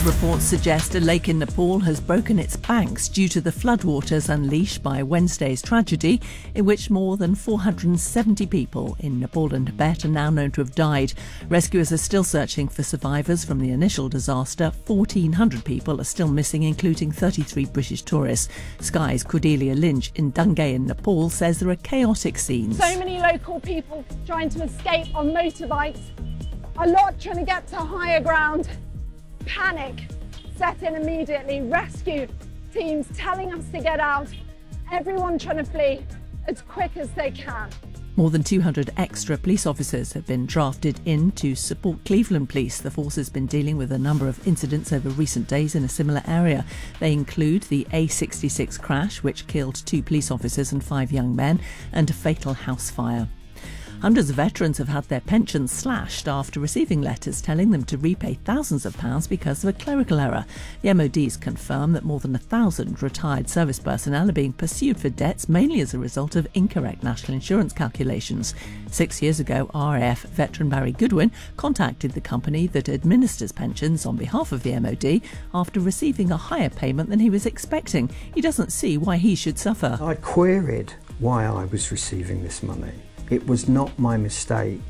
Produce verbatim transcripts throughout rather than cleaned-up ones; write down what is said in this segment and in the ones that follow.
Reports suggest a lake in Nepal has broken its banks due to the floodwaters unleashed by Wednesday's tragedy, in which more than four hundred seventy people in Nepal and Tibet are now known to have died. Rescuers are still searching for survivors from the initial disaster. fourteen hundred people are still missing, including thirty-three British tourists. Sky's Cordelia Lynch in Dungay in Nepal says there are chaotic scenes. So many local people trying to escape on motorbikes, a lot trying to get to higher ground. Panic set in immediately, rescue teams telling us to get out, everyone trying to flee as quick as they can. More than two hundred extra police officers have been drafted in to support Cleveland Police. The force has been dealing with a number of incidents over recent days in a similar area. They include the A sixty-six crash, which killed two police officers and five young men, and a fatal house fire. Hundreds of veterans have had their pensions slashed after receiving letters telling them to repay thousands of pounds because of a clerical error. The M O D's confirmed that more than a thousand retired service personnel are being pursued for debts, mainly as a result of incorrect national insurance calculations. Six years ago, R A F veteran Barry Goodwin contacted the company that administers pensions on behalf of the M O D after receiving a higher payment than he was expecting. He doesn't see why he should suffer. I queried why I was receiving this money. It was not my mistake.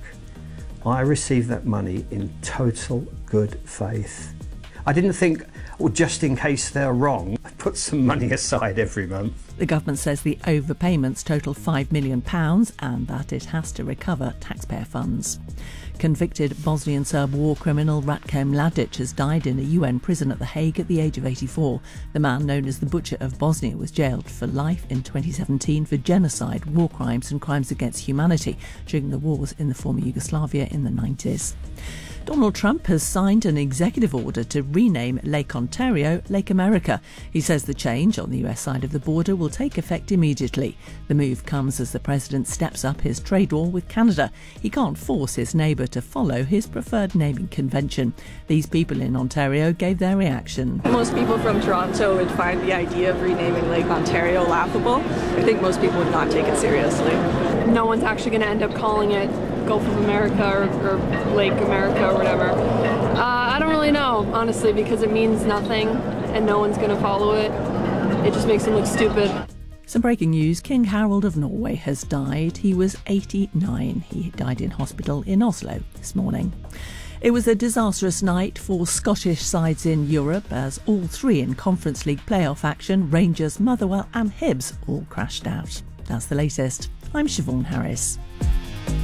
I received that money in total good faith. I didn't think, well, just in case they're wrong, I put some money aside every month. The government says the overpayments total five million pounds and that it has to recover taxpayer funds. Convicted Bosnian Serb war criminal Ratko Mladic has died in a U N prison at The Hague at the age of eighty-four. The man, known as the Butcher of Bosnia, was jailed for life in twenty seventeen for genocide, war crimes and crimes against humanity during the wars in the former Yugoslavia in the nineties. Donald Trump has signed an executive order to rename Lake Ontario Lake America. He says the change on the U S side of the border will take effect immediately. The move comes as the president steps up his trade war with Canada. He can't force his neighbour to follow his preferred naming convention. These people in Ontario gave their reaction. Most people from Toronto would find the idea of renaming Lake Ontario laughable. I think most people would not take it seriously. No one's actually going to end up calling it Gulf of America or, or Lake America or whatever. Uh, I don't really know, honestly, because it means nothing and no one's going to follow it. It just makes them look stupid. Some breaking news. King Harold of Norway has died. He was eighty-nine. He died in hospital in Oslo this morning. It was a disastrous night for Scottish sides in Europe as all three in Conference League playoff action, Rangers, Motherwell and Hibs, all crashed out. That's the latest. I'm Siobhan Harris.